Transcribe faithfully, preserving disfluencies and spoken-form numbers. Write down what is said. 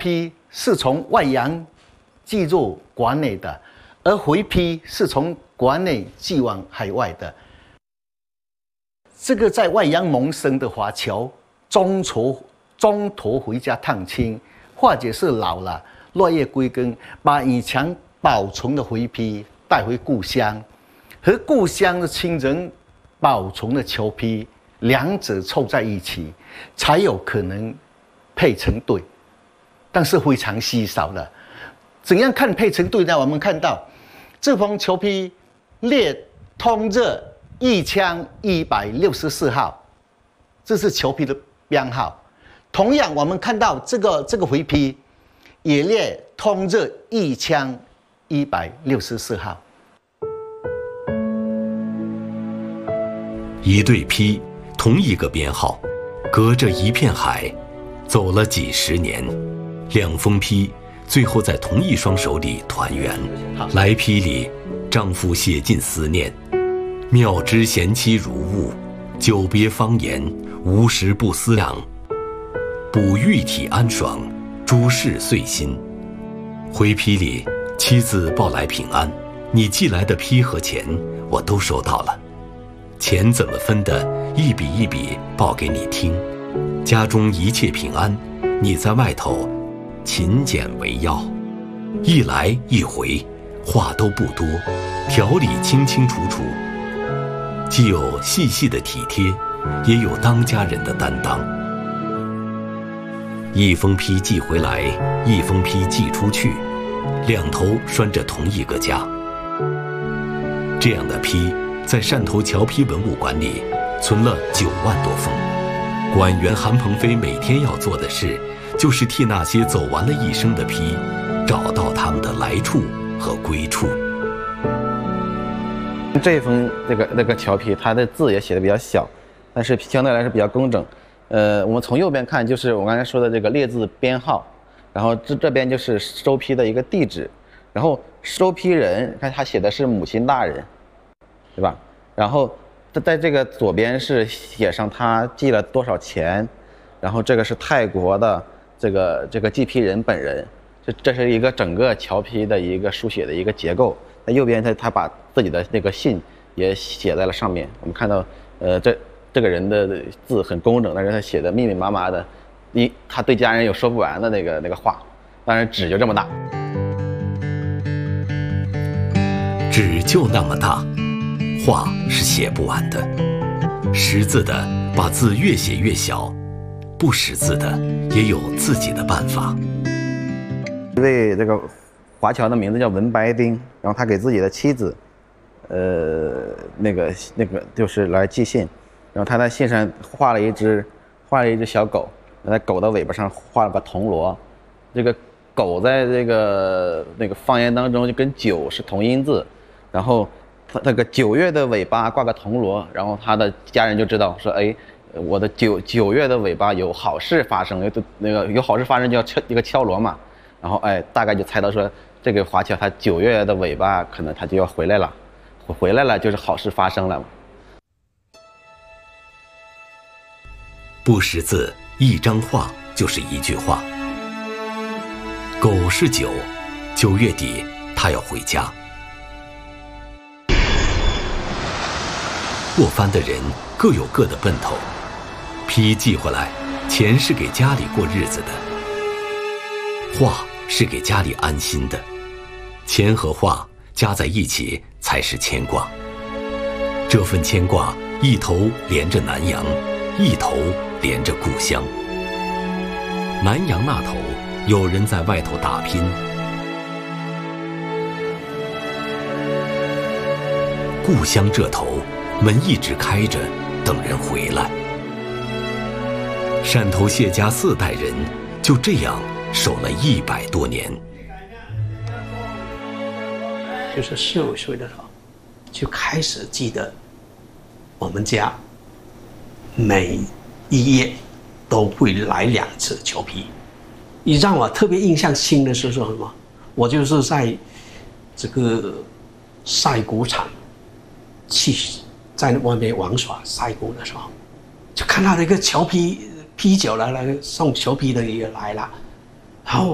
批是从外洋寄入馆内的，而回批是从馆内寄往海外的。这个在外洋萌生的华侨，中途中途回家探亲，或者是老了落叶归根，把以前保存的回批带回故乡，和故乡的亲人保存的侨批，两者凑在一起，才有可能配成对。但是非常稀少的。怎样看配成对呢？我们看到这封侨批列通热一千一百六十四号，这是侨批的编号。同样，我们看到这个这个回批也列通热一千一百六十四号。 一对批，同一个编号，隔着一片海，走了几十年，两封批最后在同一双手里团圆。来批里，丈夫写尽思念，妙知贤妻如雾，久别方言，无时不思量。补玉体安爽，诸事遂心。回批里，妻子报来平安，你寄来的批和钱我都收到了。钱怎么分的，一笔一笔报给你听。家中一切平安，你在外头勤俭为要。一来一回，话都不多，条理清清楚楚，既有细细的体贴，也有当家人的担当。一封批寄回来，一封批寄出去，两头拴着同一个家。这样的批在汕头侨批文物馆里存了九万多封。馆员韩鹏飞每天要做的事，就是替那些走完了一生的批，找到他们的来处和归处。 这一封这个那个侨批，它的字也写的比较小，但是相对来说比较工整。呃，我们从右边看，就是我刚才说的这个列字编号，然后这这边就是收批的一个地址，然后收批人，看他写的是母亲大人，对吧？然后在这个左边是写上他寄了多少钱，然后这个是泰国的这个这个寄批人本人，这这是一个整个侨批的一个书写的一个结构。在右边他他把自己的那个信也写在了上面。我们看到，呃，这这个人的字很工整，但是他写的密密麻麻的，一他对家人有说不完的那个那个话，当然纸就这么大， 纸就那么大，话是写不完的。识字的把字越写越小，不识字的也有自己的办法。 一位这个华侨的名字叫文白丁，然后他给自己的妻子，呃，那个那个就是来寄信，然后他在信上画了一只画了一只小狗，在狗的尾巴上画了个铜锣，这个狗在这个那个方言当中就跟九是同音字，然后他那个九月的尾巴挂个铜锣，然后他的家人就知道说，哎，我的九九月的尾巴有好事发生，有那个有好事发生就要敲一个敲锣嘛，然后哎，大概就猜到说这个华侨他九月的尾巴可能他就要回来了，回来了就是好事发生了嘛。 不识字，一张画就是一句话。狗是九，九月底他要回家。过番的人各有各的奔头，批寄回来，钱是给家里过日子的，话是给家里安心的，钱和话加在一起才是牵挂。这份牵挂一头连着南洋，一头连着故乡。南洋那头有人在外头打拼，故乡这头门一直开着，等人回来。汕头谢家四代人就这样守了一百多年。 就是四五岁的时候，就开始记得我们家每一夜都会来两次侨批。你让我特别印象深的是说什么？我就是在这个晒谷场去在外面玩耍晒谷的时候，就看到那个侨批批酒来了，送侨批的也来了，然后